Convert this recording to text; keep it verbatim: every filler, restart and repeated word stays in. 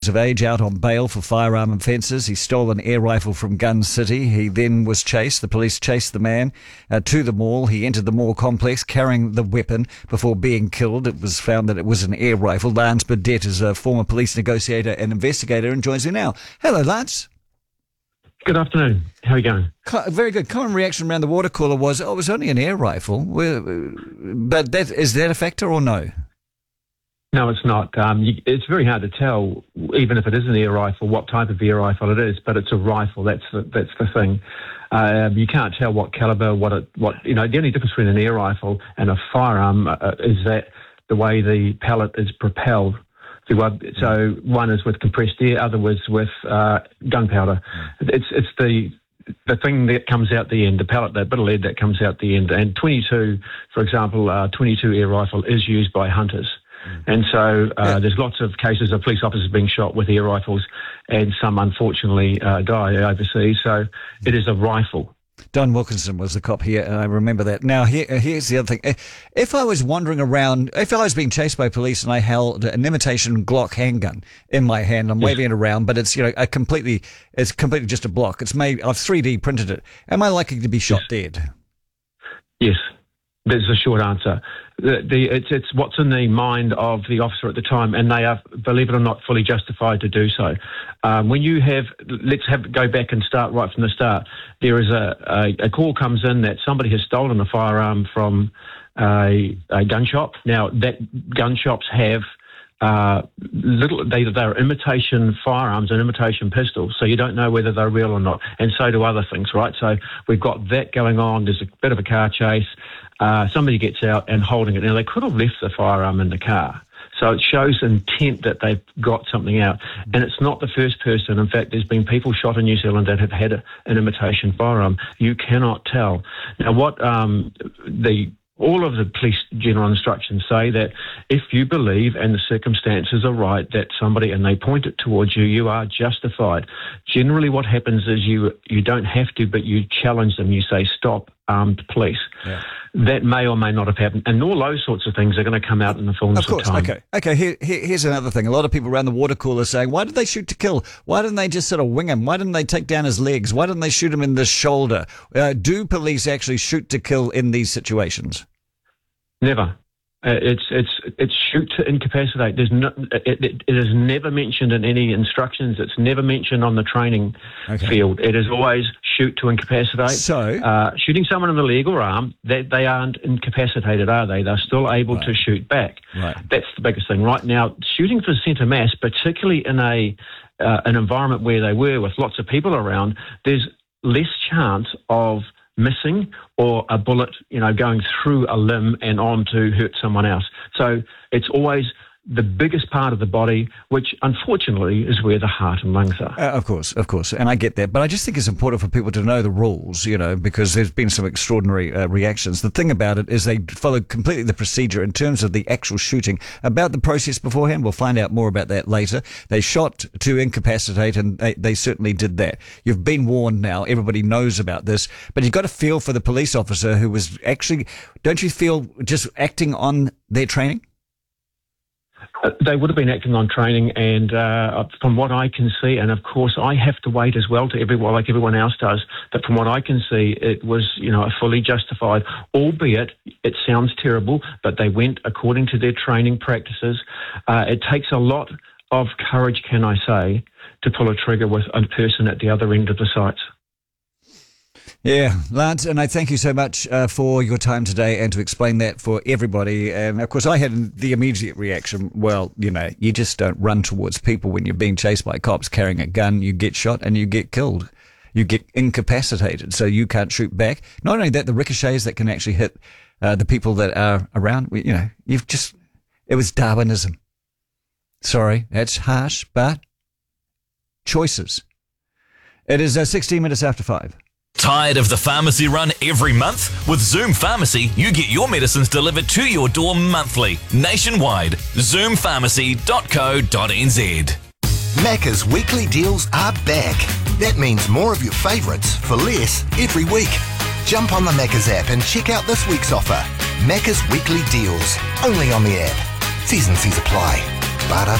years of age, out on bail for firearm offences. He stole an air rifle from Gun City. He then was chased. The police chased the man uh, to the mall. He entered the mall complex carrying the weapon before being killed. It was found that it was an air rifle. Lance Burdett is a former police negotiator and investigator and joins me now. Hello, Lance. Good afternoon. How are you going? Very good. Common reaction around the water cooler was, oh, it was only an air rifle. But that, is that a factor or no? No, it's not. Um, you, it's very hard to tell, even if it is an air rifle, what type of air rifle it is. But it's a rifle. That's the, that's the thing. Um, you can't tell what caliber, what it, what you know. The only difference between an air rifle and a firearm uh, is that the way the pellet is propelled. So one is with compressed air, other was with uh, gunpowder. It's it's the the thing that comes out the end, the pellet, that bit of lead that comes out the end. And twenty-two, for example, uh, twenty-two air rifle is used by hunters. And so uh, yeah. there's lots of cases of police officers being shot with air rifles, and some unfortunately uh, die overseas. So it is a rifle. Don Wilkinson was the cop here, and I remember that. Now, here, here's the other thing. If I was wandering around, if I was being chased by police and I held an imitation Glock handgun in my hand, I'm yes. waving it around, but it's, you know, a completely, it's completely just a block. It's made, I've three D printed it. Am I likely to be shot yes. dead? Yes. There's the short answer. The, the, it's, it's what's in the mind of the officer at the time, and they are, believe it or not, fully justified to do so. Um, when you have, let's have go back and start right from the start. There is a, a, a call comes in that somebody has stolen a firearm from a, a gun shop. Now, that gun shops have uh, little, they, they're imitation firearms and imitation pistols, so you don't know whether they're real or not, and so do other things, right? So we've got that going on. There's a bit of a car chase. Uh, somebody gets out and holding it. Now, they could have left the firearm in the car. So it shows intent that they've got something out. And it's not the first person. In fact, there's been people shot in New Zealand that have had a, an imitation firearm. You cannot tell. Now, what um, the all of the police general instructions say that if you believe and the circumstances are right that somebody, and they point it towards you, you are justified. Generally what happens is you you don't have to, but you challenge them. You say, stop, armed police. Yeah. That may or may not have happened. And all those sorts of things are going to come out in the fullness of course, of time. Okay, okay. Here, here, here's another thing. A lot of people around the water cooler saying, why did they shoot to kill? Why didn't they just sort of wing him? Why didn't they take down his legs? Why didn't they shoot him in the shoulder? Uh, do police actually shoot to kill in these situations? Never. Uh, it's it's it's shoot to incapacitate. There's no, it, it, it is never mentioned in any instructions. It's never mentioned on the training okay. field. It is always shoot to incapacitate. So uh, shooting someone in the leg or arm, they, they aren't incapacitated, are they? They're still able right. to shoot back. Right. That's the biggest thing. Right now, shooting for centre mass, particularly in a uh, an environment where they were with lots of people around, there's less chance of missing or a bullet, you know, going through a limb and on to hurt someone else. So it's always the biggest part of the body, which unfortunately is where the heart and lungs are. Uh, of course, of course. And I get that. But I just think it's important for people to know the rules, you know, because there's been some extraordinary uh, reactions. The thing about it is they followed completely the procedure in terms of the actual shooting. About the process beforehand, we'll find out more about that later. They shot to incapacitate, and they, they certainly did that. You've been warned now. Everybody knows about this. But you've got to feel for the police officer who was actually, don't you feel, just acting on their training? Uh, they would have been acting on training, and uh, from what I can see, and of course I have to wait as well to everyone, like everyone else does, but from what I can see, it was, you know, fully justified, albeit it sounds terrible, but they went according to their training practices. Uh, it takes a lot of courage, can I say, to pull a trigger with a person at the other end of the sights. Yeah, Lance, and I thank you so much uh, for your time today and to explain that for everybody. And of course, I had the immediate reaction, well, you know, you just don't run towards people when you're being chased by cops carrying a gun. You get shot and you get killed. You get incapacitated, so you can't shoot back. Not only that, the ricochets that can actually hit uh, the people that are around, you know, you've just, it was Darwinism. Sorry, that's harsh, but choices. It is uh, sixteen minutes after five. Tired of the pharmacy run every month? With Zoom Pharmacy, you get your medicines delivered to your door monthly, nationwide. zoom pharmacy dot co dot n z. Macca's weekly deals are back. That means more of your favourites for less every week. Jump on the Macca's app and check out this week's offer. Macca's weekly deals, only on the app. T's and C's apply. Ba-da.